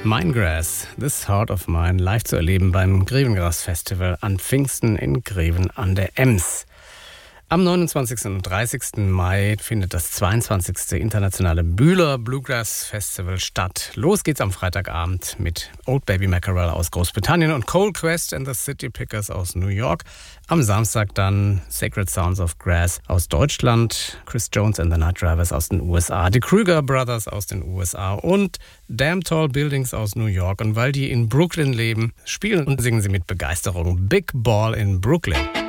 Minegrass, This Heart of Mine, live zu erleben beim Grevengras Festival an Pfingsten in Greven an der Ems. Am 29. und 30. Mai findet das 22. internationale Bühler Bluegrass Festival statt. Los geht's am Freitagabend mit Old Baby Mackerel aus Großbritannien und Cold Quest and the City Pickers aus New York. Am Samstag dann Sacred Sounds of Grass aus Deutschland, Chris Jones and the Night Drivers aus den USA, die Kruger Brothers aus den USA und Damn Tall Buildings aus New York. Und weil die in Brooklyn leben, spielen und singen sie mit Begeisterung Big Ball in Brooklyn.